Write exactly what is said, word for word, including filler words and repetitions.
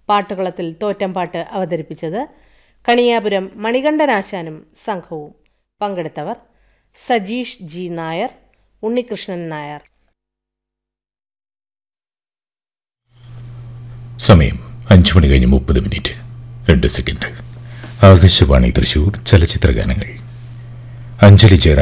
പാട്ടുകളത്തിൽ തോറ്റംപാട്ട് അവതരിപ്പിച്ചത് കണിയാപുരം മണികണ്ഠനാശാനും സംഘവും. പങ്കെടുത്തവർ സജീഷ് ജി നായർ, ഉണ്ണികൃഷ്ണൻ നായർ. സമയം അഞ്ചു മണി കഴിഞ്ഞ് മുപ്പത് മിനിറ്റ് രണ്ട് സെക്കൻഡ്. ആകാശവാണി തൃശൂർ ചലച്ചിത്ര ഗാനങ്ങൾ. അഞ്ജലി ചേരാൻ